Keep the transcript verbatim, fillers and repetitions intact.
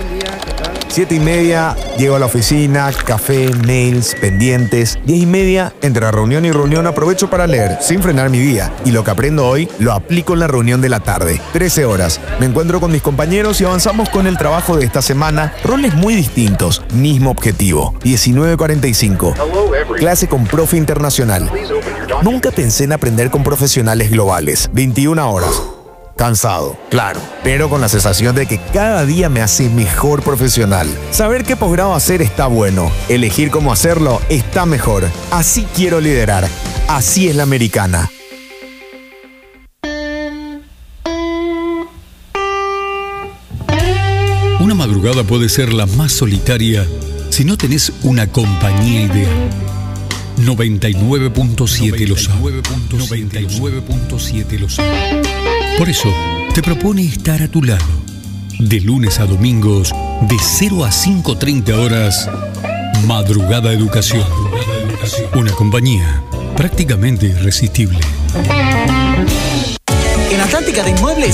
Siete y media, llego a la oficina, café, mails, pendientes. Diez y media, entre reunión y reunión aprovecho para leer, sin frenar mi día. Y lo que aprendo hoy, lo aplico en la reunión de la tarde. Trece horas. Me encuentro con mis compañeros y avanzamos con el trabajo de esta semana. Roles muy distintos, mismo objetivo. diecinueve cuarenta y cinco. Clase con profe internacional. Nunca pensé en aprender con profesionales globales. veintiuna horas. Cansado, claro, pero con la sensación de que cada día me hace mejor profesional. Saber qué posgrado hacer está bueno, elegir cómo hacerlo está mejor. Así quiero liderar, así es la americana. Una madrugada puede ser la más solitaria si no tenés una compañía ideal. noventa y nueve punto siete lo sabe. noventa y nueve punto siete lo sabe. Por eso, te propone estar a tu lado. De lunes a domingos, de cero a cinco treinta horas, Madrugada Educación. Una compañía prácticamente irresistible. En Atlántica de Inmuebles